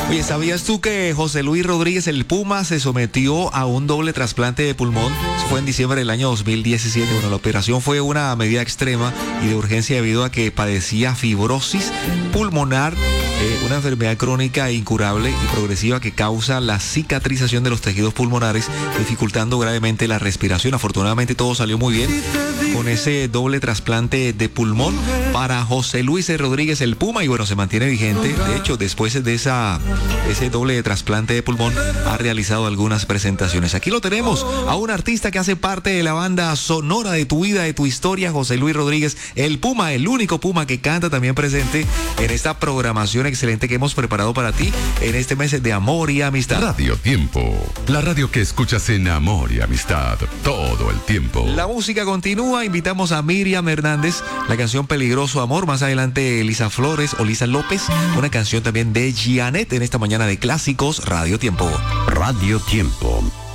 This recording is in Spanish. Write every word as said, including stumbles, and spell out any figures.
Oye, ¿sabías tú que José Luis Rodríguez, el Puma, se sometió a un doble trasplante de pulmón? Eso fue en diciembre del año dos mil diecisiete. Bueno, la operación fue una medida extrema y de urgencia debido a que padecía fibrosis pulmonar, eh, una enfermedad crónica e incurable y progresiva que causa la cicatrización de los tejidos pulmonares, dificultando gravemente la respiración. Afortunadamente todo salió muy bien con ese doble trasplante de pulmón para José Luis Rodríguez, el Puma, y bueno, se mantiene vigente. De hecho, después de esa, ese doble trasplante de pulmón, ha realizado algunas presentaciones. Aquí lo tenemos, a un artista que hace parte de la banda sonora de tu vida, de tu historia, José Luis Rodríguez, el Puma, el único Puma que canta, también presente en esta programación excelente que hemos preparado para ti en este mes de amor y amistad. Radio Tiempo, la radio que escuchas en amor y amistad todo el tiempo. La música continúa, invitamos a Miriam Hernández, la canción Peligroso Amor, más adelante Lisa Flores o Lisa López, una canción también de Gianet en esta mañana de Clásicos Radio Tiempo. Radio Tiempo.